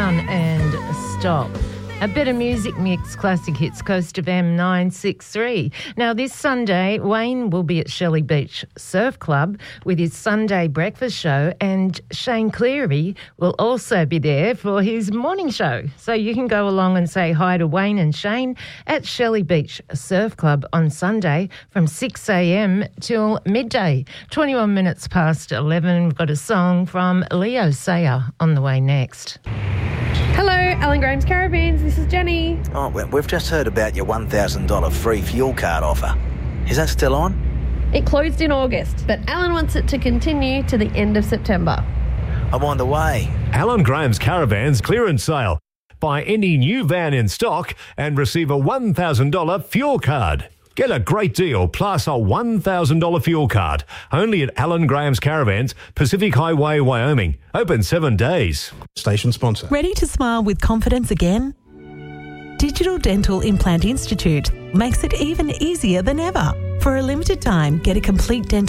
down and stop. A bit of music mix, classic hits, Coast of M963. Now, this Sunday, Wayne will be at Shelley Beach Surf Club with his Sunday breakfast show, and Shane Cleary will also be there for his morning show. So you can go along and say hi to Wayne and Shane at Shelley Beach Surf Club on Sunday from 6 a.m. till midday. 21 minutes past 11. We've got a song from Leo Sayer on the way next. Hello, Alan Graham's Caravans. This is Jenny. Oh, well, we've just heard about your $1,000 free fuel card offer. Is that still on? It closed in August, but Alan wants it to continue to the end of September. I'm on the way. Alan Graham's Caravans clearance sale. Buy any new van in stock and receive a $1,000 fuel card. Get a great deal plus a $1,000 fuel card. Only at Alan Graham's Caravans, Pacific Highway, Wyoming. Open 7 days. Station sponsor. Ready to smile with confidence again? Digital Dental Implant Institute makes it even easier than ever. For a limited time, get a complete dental